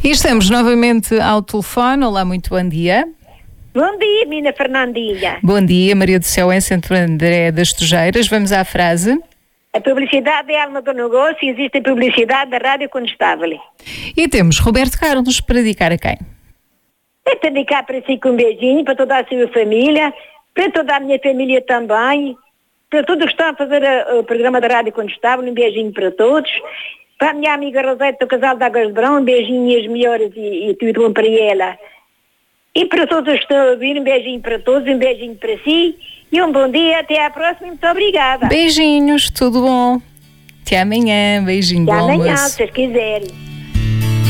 E estamos novamente ao telefone. Olá, muito bom dia. Bom dia, Mina Fernandinha. Bom dia, Maria do Céu, em Santo André das Tujeiras. Vamos à frase. A publicidade é a alma do negócio e existe a publicidade da Rádio Condestável. E temos Roberto Carlos para dedicar a quem? É para dedicar para si com um beijinho, para toda a sua família, para toda a minha família também, para todos que estão a fazer o programa da Rádio Condestável, um beijinho para todos. Para a minha amiga Rosete do Casal de Águas de Brão, um beijinho e as melhores e tudo bom para ela. E para todos os que estão a ouvir, um beijinho para todos, um beijinho para si e um bom dia, até à próxima, muito obrigada. Beijinhos, tudo bom. Até amanhã, beijinho, Até bom amanhã, almoço. se vocês quiserem.